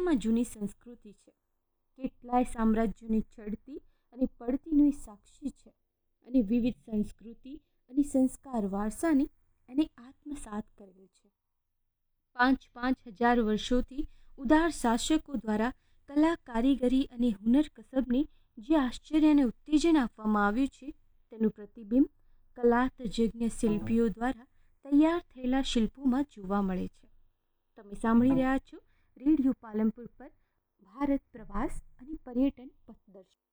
દુનિયામાં જૂની સંસ્કૃતિ છે. કેટલાય સામ્રાજ્યોની ચડતી અને પડતીનું એ સાક્ષી છે અને વિવિધ સંસ્કૃતિ અને સંસ્કાર વારસાની એને આત્મસાત કરેલ છે. 5,000 વર્ષોથી ઉદાર શાસકો દ્વારા કલા, કારીગરી અને હુનર કસબને જે આશ્ચર્ય અને ઉત્તેજન આપવામાં આવ્યું છે તેનું પ્રતિબિંબ કલા તજજ્ઞ શિલ્પીઓ દ્વારા તૈયાર થયેલા શિલ્પોમાં જોવા મળે છે. તમે સાંભળી રહ્યા છો રેડિયો પાલનપુર પર ભારત પ્રવાસ અને પર્યટન પથદર્શન.